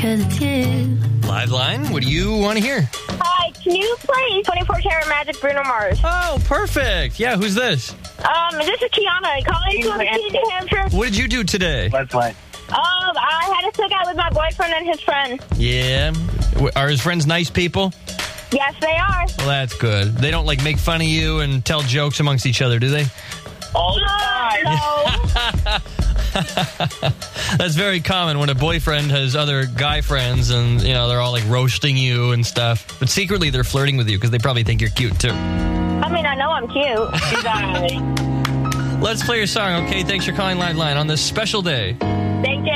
Live line, what do you want to hear? Hi, can you play 24 Karat Magic Bruno Mars? Oh, perfect. Yeah, who's this? This is Kiana, calling from New Hampshire. What did you do today? Let's play. I had a cookout with my boyfriend and his friend. Yeah. Are his friends nice people? Yes, they are. Well, that's good. They don't, make fun of you and tell jokes amongst each other, do they? All the time. No. That's very common when a boyfriend has other guy friends and, they're all, roasting you and stuff. But secretly, they're flirting with you because they probably think you're cute, too. I mean, I know I'm cute. Let's play your song, okay? Thanks for calling Live Line on this special day. Thank you.